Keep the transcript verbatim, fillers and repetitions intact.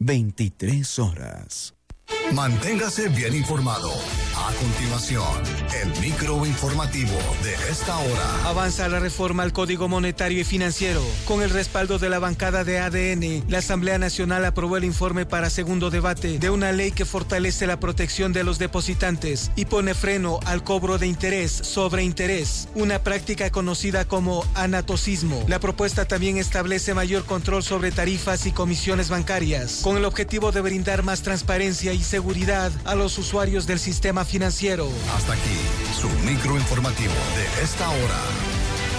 veintitrés horas. Manténgase bien informado. A continuación, el microinformativo de esta hora. Avanza la reforma al Código Monetario y Financiero. Con el respaldo de la bancada de A D N, la Asamblea Nacional aprobó el informe para segundo debate de una ley que fortalece la protección de los depositantes y pone freno al cobro de interés sobre interés, una práctica conocida como anatocismo. La propuesta también establece mayor control sobre tarifas y comisiones bancarias, con el objetivo de brindar más transparencia y seguridad a los usuarios del sistema financiero. Hasta aquí, su microinformativo de esta hora.